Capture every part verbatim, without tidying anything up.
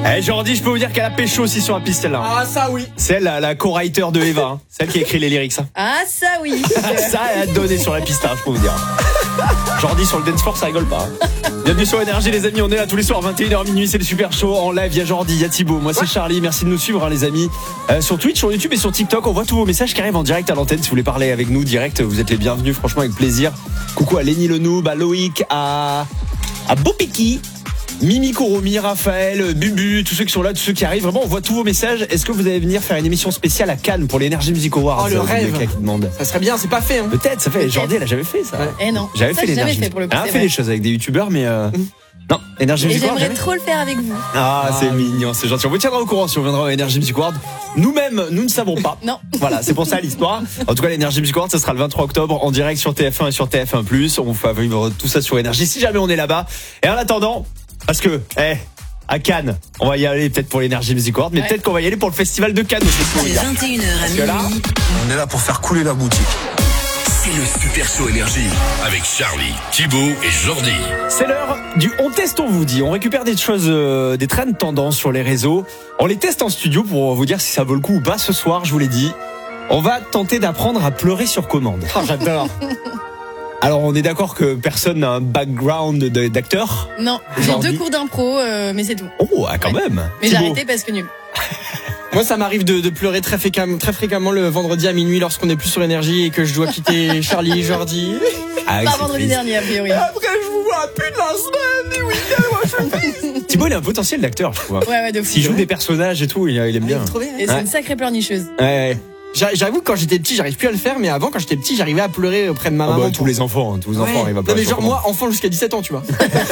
Eh Jordi, je peux vous dire qu'elle a pécho aussi sur la piste celle-là. Ah ça oui. C'est elle la, la co-writer de Eva, hein. Celle qui a écrit les lyrics. Hein. Ah ça oui. Ça, elle a donné sur la piste, hein, je peux vous dire. Jordi sur le dance floor, ça rigole pas. Hein. Bienvenue sur Énergie les amis, on est là tous les soirs vingt et une heures minuit, c'est le super show en live, il y a Jordi, il y a Thibaut, moi c'est Charlie, merci de nous suivre hein, les amis. Euh, sur Twitch, sur YouTube et sur TikTok, on voit tous vos messages qui arrivent en direct à l'antenne. Si vous voulez parler avec nous direct, vous êtes les bienvenus, franchement avec plaisir. Coucou à Lenny Le Noob, à Loïc, à à Bopiki, Mimi Koromi, Raphaël, Bubu, tous ceux qui sont là, tous ceux qui arrivent. Vraiment, on voit tous vos messages. Est-ce que vous allez venir faire une émission spéciale à Cannes pour l'Energy Music Awards? Oh le rêve. Qui demande. Ça serait bien, c'est pas fait hein. Peut-être, ça fait. Peut-être. Jordi, elle a jamais fait ça. Ouais. Eh non. J'avais Ça, fait j'ai jamais l'Energy. fait pour le coup. Elle a c'est fait vrai. des choses avec des youtubeurs, mais euh... non, Energy Et Music Awards. j'aimerais jamais. trop le faire avec vous. Ah, Ah, c'est oui. mignon, c'est gentil. On vous tiendra au courant si on viendra au Energy Music Awards. Nous-mêmes, nous ne savons pas. Non. Voilà, c'est pour ça l'histoire. En tout cas, l'Energy Music Awards, ça sera le vingt-trois octobre en direct sur T F un et sur T F un plus. On va vivre tout ça sur Énergie si jamais on est là-bas. Et en attendant, parce que, eh, à Cannes, on va y aller peut-être pour l'Energy Music Awards, mais Ouais. peut-être qu'on va y aller pour le festival de Cannes aussi. De vingt et une heures à que là- minuit, On est là pour faire couler la boutique. C'est le Super Show Énergie avec Charlie, Thibaut et Jordi. C'est l'heure du on teste, on vous dit. On récupère des choses, euh, des trends tendances sur les réseaux. On les teste en studio pour vous dire si ça vaut le coup ou pas. Ce soir, je vous l'ai dit, on va tenter d'apprendre à pleurer sur commande. Oh, j'adore. Alors, on est d'accord que personne n'a un background de- d'acteur. Non. J'ai Jordi. deux cours d'impro, euh, mais c'est tout. Oh, ah, quand Ouais. même. Mais j'ai Thibaut. arrêté parce que nul. Moi ça m'arrive de, de pleurer très fréquemment, très fréquemment le vendredi à minuit lorsqu'on n'est plus sur Énergie et que je dois quitter Charlie, Jordi. Ah, oui, Pas c'est vendredi triste. dernier, a priori. Après je vous vois plus de la semaine, du week-end, moi je suis triste. Thibaut, il a un potentiel d'acteur, je trouve. Ouais, ouais, de fou. S'il joue des personnages et tout, il, il aime bien. Trop bien. Et c'est Ouais. une sacrée pleurnicheuse. Ouais, ouais. J'a- J'avoue que quand j'étais petit j'arrive plus à le faire, mais avant quand j'étais petit j'arrivais à pleurer auprès de ma Ah maman. bah, tous les enfants, hein, tous les enfants Ouais. arrivent à Non pleurer mais sur genre commande. moi enfant jusqu'à dix-sept ans tu vois.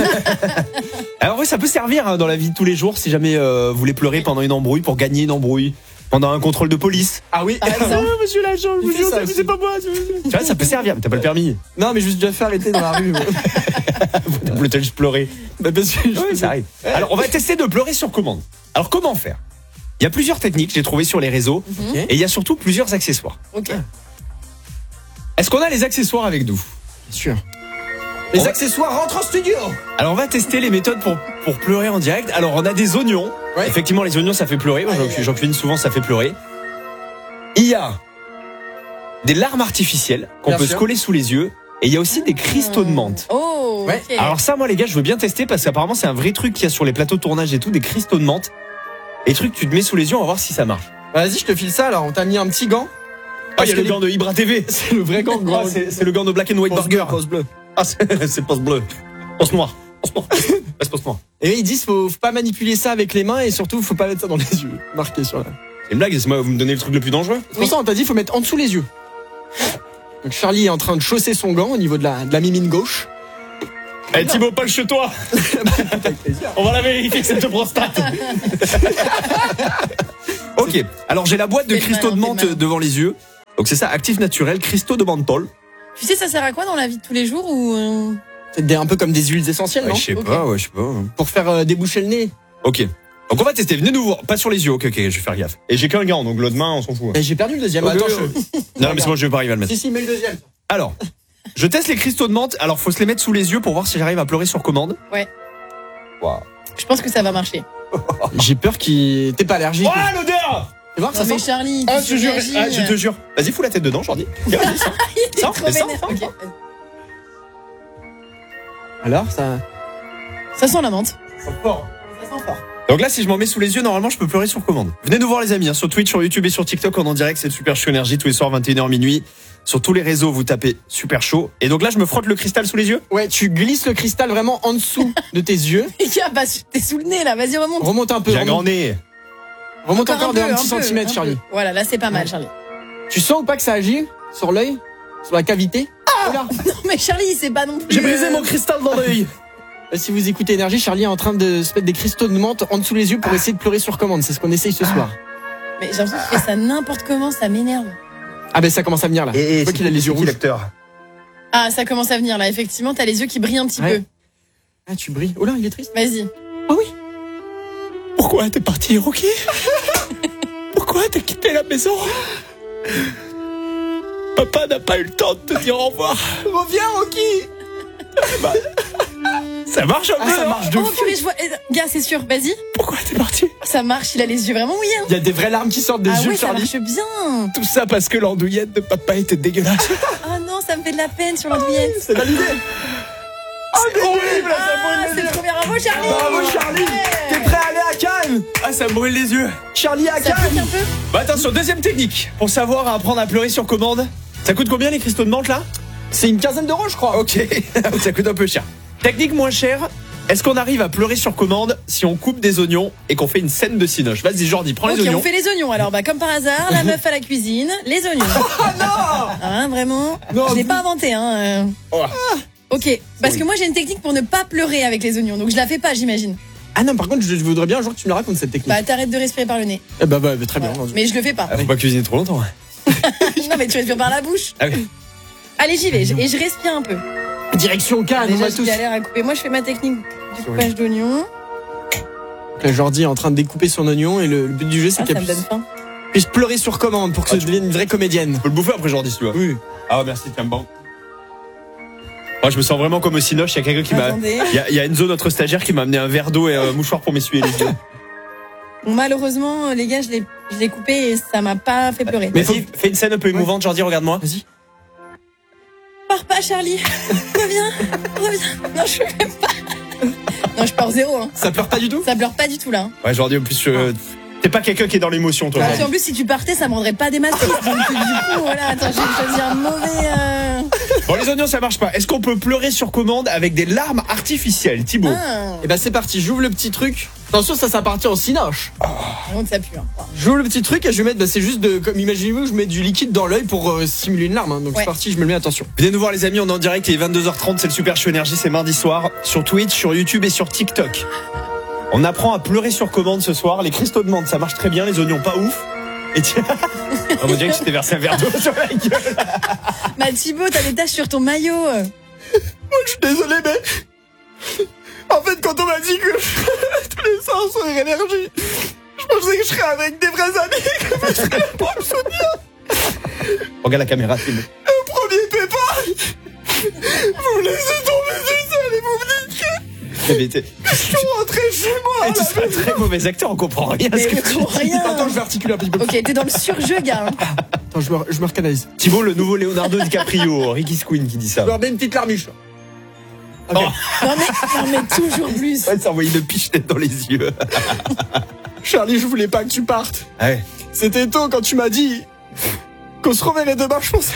Alors oui, ça peut servir hein, dans la vie de tous les jours si jamais euh, vous voulez pleurer pendant une embrouille pour gagner une embrouille, pendant un contrôle de police. Ah oui. Par exemple. monsieur l'agent, je vous jure, c'est- c'est pas moi. Tu vois, ça peut servir, mais t'as pas le permis. Non mais je me suis déjà fait arrêter dans la rue. moi. T'as juste pleuré. Bah parce que je- Oui, ça arrive. Alors, on va tester de pleurer sur commande. Alors, comment faire? Il y a plusieurs techniques, j'ai trouvé sur les réseaux, Mhm. et il y a surtout plusieurs accessoires. Ok. Est-ce qu'on a les accessoires avec nous? Bien sûr. Les On va- accessoires rentrent en studio. Alors, on va tester les méthodes pour, pour pleurer en direct. Alors, on a des oignons. Ouais. Effectivement, les oignons, ça fait pleurer. Moi, Ouais, j'en- ouais, ouais. j'en cuisine souvent, ça fait pleurer. Il y a des larmes artificielles qu'on Bien peut sûr. se coller sous les yeux. Et il y a aussi des cristaux de menthe. Oh, Ouais. ok. Alors ça, moi les gars, je veux bien tester parce qu'apparemment c'est un vrai truc qu'il y a sur les plateaux de tournage et tout, des cristaux de menthe. Et des trucs que tu te mets sous les yeux, on va voir si ça marche. Vas-y je te file ça alors on t'a mis un petit gant. Ah, il y a que le les- gant de Ibra T V. C'est le vrai gant. Ah, c'est c'est le gant de Black and White Post Burger. bleu, post bleu. Ah, c'est c'est poste bleu. Poste noir. Poste noir. Ouais, c'est poste noir. Et ils disent faut, faut pas manipuler ça avec les mains et surtout faut pas mettre ça dans les yeux. Marqué sur là. C'est une blague, c'est moi, vous me donnez le truc le plus dangereux. C'est pour ça on t'a dit faut mettre en dessous les yeux. Donc Charlie est en train de chausser son gant au niveau de la, de la mimine gauche. Eh Thibaut, pas chez toi. On va la vérifier que cette prostate. Ok, alors j'ai la boîte de T'es cristaux de malin, menthe t'es malin. devant les yeux. Donc c'est ça, actif naturel, cristaux de menthol. Tu sais, ça sert à quoi dans la vie de tous les jours ou euh, C'est des- un peu comme des huiles essentielles, non je sais Ok. pas, ouais, je sais pas. Pour faire euh, déboucher le nez. Ok. Donc on va tester, venez nous voir. Pas sur les yeux, ok, ok, je vais faire gaffe. Et j'ai qu'un gant, donc l'autre main, on s'en fout. Et j'ai perdu le deuxième. Ok, Attends, ok. je... Non, non, mais c'est moi, je vais pas arriver à le mettre. Si, si, mets le deuxième. Alors, je teste les cristaux de menthe. Alors, faut se les mettre sous les yeux pour voir si j'arrive à pleurer sur commande. Ouais. Waouh. je pense que ça va marcher. J'ai peur qu'il. T'es pas allergique. Oh, l'odeur! Tu vois, ça Non, mais sent. Charlie, Ah, tu je te jure, surréagis. ah, je te jure. Vas-y, fous la tête dedans, Jordi. Il est Ça, trop mais ça, vénère. ça, Ok. Alors, ça. Ça sent la menthe. Ça sent fort. Ça sent fort. Donc là, si je m'en mets sous les yeux, normalement, je peux pleurer sur commande. Venez nous voir, les amis, hein, sur Twitch, sur YouTube et sur TikTok, en, en direct. C'est le Super Show Énergie tous les soirs, vingt et une heures minuit. Sur tous les réseaux, vous tapez Super Show. Et donc là, je me frotte le cristal sous les yeux. Ouais, tu glisses le cristal vraiment en dessous de tes yeux. Les gars, bah, t'es sous le nez là, vas-y, remonte. Remonte un peu. J'ai un grand Remonte, nez. remonte encore, un de peu, un petit peu, centimètre, un Charlie. peu. Voilà, là c'est pas mal, Ouais. Charlie. Tu sens ou pas que ça agit sur l'œil, sur la cavité? Ah là. Non mais Charlie, c'est pas non plus. J'ai brisé euh, mon cristal dans l'œil. Si vous écoutez Énergie, Charlie est en train de se mettre des cristaux de menthe en dessous les yeux pour essayer de pleurer sur commande. C'est ce qu'on essaye ce soir. Mais j'ai l'impression qu'il fait ça n'importe comment, ça m'énerve. Ah ben ça commence à venir là. Et Je vois qu'il a les yeux rouges. l'acteur. Ah, ça commence à venir là, effectivement, t'as les yeux qui brillent un petit Ouais. peu. Ah tu brilles. Oh là, il est triste. Vas-y. Ah oui. Pourquoi t'es parti, Rocky? Pourquoi t'as quitté la maison? Papa n'a pas eu le temps de te dire au revoir. Reviens, Rocky. Ça marche un Ah peu, ça hein? marche de Oh fou. purée, je vois. eh, Gars, c'est sûr, vas-y. Pourquoi t'es parti? Ça marche, il a les yeux vraiment mouillés. hein. Il y a des vraies larmes qui sortent des Ah yeux ouais, de ça Charlie. marche bien. Tout ça parce que l'andouillette de papa était dégueulasse. Oh non, ça me fait de la peine sur l'andouillette. C'est validé. C'est horrible, ça Ah, brûle c'est les yeux. trop bien. Bravo, Charlie. Bravo Charlie. T'es prêt à aller à Cannes? Ah, ça me brûle les yeux. Charlie à Ça pique un Cannes. peu. Bah attention, deuxième technique. Pour savoir apprendre à pleurer sur commande. Ça coûte combien les cristaux de menthe là? C'est une quinzaine d'euros, je crois. Ok, ça coûte un peu cher. Technique moins chère. Est-ce qu'on arrive à pleurer sur commande si on coupe des oignons et qu'on fait une scène de cinoche? Vas-y Jordi, prends Ok, les oignons. on fait les oignons. Alors, bah, comme par hasard, la meuf à la cuisine, les oignons. Ah non. Hein, vraiment. Non, Je l'ai vous- pas inventé, hein. euh. Oh. Ok, parce que moi j'ai une technique pour ne pas pleurer avec les oignons, donc je la fais pas, j'imagine. Ah non, par contre, je voudrais bien un jour que tu me la racontes cette technique. Bah, t'arrêtes de respirer par le nez. Eh bah, bah, bah, très bien. Voilà. Mais je le fais pas. Ah, faut pas cuisiner trop longtemps. Non, mais tu respires par la bouche. Ah oui. Allez, j'y vais. Et je respire un peu. Direction Cannes, on Déjà, va je tous. galère à couper. Moi, je fais ma technique du coupage d'oignons. Là, Jordi est en train de découper son oignon et le, le but du jeu, c'est Ah, qu'elle ça me puisse, donne faim. puisse pleurer sur commande pour que Ah, ça tu- devienne une vraie comédienne. Tu peux le bouffer après Jordi si tu veux. Oui. Ah merci, tiens bon. Moi je me sens vraiment comme au cinoche, il y a quelqu'un qui m'a... Attendez. Il y a, il y a Enzo, notre stagiaire, qui m'a amené un verre d'eau et un mouchoir pour m'essuyer les yeux. Bon, malheureusement, les gars, je l'ai, je l'ai coupé et ça m'a pas fait pleurer. Mais Mais Vas-y, fais une scène un peu émouvante, Jordi, regarde-moi. Vas-y. Pars pas, Charlie. Reviens. Reviens. Non, je peux même pas. Non, je pars zéro. Hein. Ça pleure pas du tout? Ça pleure pas du tout, là. hein. Ouais Jordi, en plus, je... t'es pas quelqu'un qui est dans l'émotion toi. Parce Jordi. qu'en plus, si tu partais, ça me rendrait pas des masses. Donc, du coup, voilà, attends, je vais choisir un mauvais. Euh... Bon les oignons ça marche pas. Est-ce qu'on peut pleurer sur commande avec des larmes artificielles, Thibaut? Ah, Eh bah, c'est parti, j'ouvre le petit truc. Attention, ça, ça appartient au cinoche. donc ça pue. Hein. J'ouvre le petit truc et je vais mettre, bah, c'est juste de, comme imaginez-vous, je mets du liquide dans l'œil pour euh, simuler une larme. Hein. Donc Ouais. c'est parti, je me le mets, attention. Venez nous voir les amis, on est en direct, il est vingt-deux heures trente, c'est le Super Show Énergie, c'est mardi soir, sur Twitch, sur YouTube et sur TikTok. On apprend à pleurer sur commande ce soir, les cristaux de menthe ça marche très bien, les oignons pas ouf. Et tiens, on dirait que je t'ai versé un verre d'eau sur la gueule. Bah, Thibaut, t'as des taches sur ton maillot. Je suis désolé, mais en fait, quand on m'a dit que tous les soirs sur énergie, je pensais que je serais avec des vrais amis, que je serais pour me soutenir. Regarde la caméra, Thibaut. Le premier pépin, vous me laissez tomber tout seul et vous me dites que Mais t'es- je suis rentré chez moi. Eh, tu es un très mauvais acteur, on comprend rien à Mais ce que tu pour dis. rien. Attends, je vais articuler un petit peu. Ok, t'es dans le surjeu, gars. hein. Attends, je me, je me recanalise. Thibaut, le nouveau Leonardo DiCaprio, Ricky Squeen qui dit ça. Je leur mets une petite larmiche. Ok. Oh. Non mais, non mais toujours plus. Ouais, ça envoyé une pichenette dans les yeux. Charlie, je voulais pas que tu partes. Ouais. C'était tôt quand tu m'as dit qu'on se reverrait demain. Je pensais,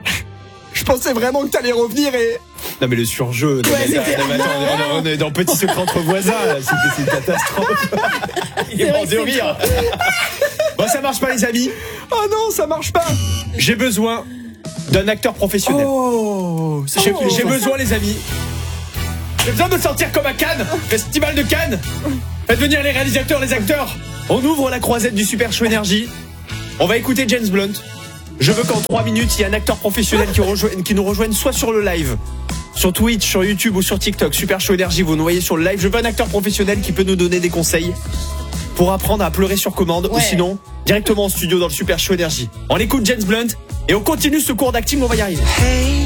je pensais vraiment que t'allais revenir et Non mais le surjeu. non, Ouais, mais- c'était- non, mais attends, on est- on est dans Petit Secret entre voisins, là. C'était c'est une catastrophe. Il est C'est vrai mort que de c'est rire. Bon, ça marche pas les amis. oh non, ça marche pas. J'ai besoin d'un acteur professionnel. Oh, c'est J'ai chaud. j'ai besoin les amis. J'ai besoin de me sentir comme à Cannes, Festival de Cannes. Faites venir les réalisateurs, les acteurs. On ouvre la croisette du Super Show Énergie. On va écouter James Blunt. Je veux qu'en trois minutes, il y ait un acteur professionnel qui, rejoigne, qui nous rejoigne soit sur le live, sur Twitch, sur YouTube ou sur TikTok. Super Show Énergie, vous nous voyez sur le live. Je veux un acteur professionnel qui peut nous donner des conseils pour apprendre à pleurer sur commande, ou Ouais. sinon directement en studio dans le Super Show Énergie. On écoute James Blunt et on continue ce cours d'acting, on va y arriver.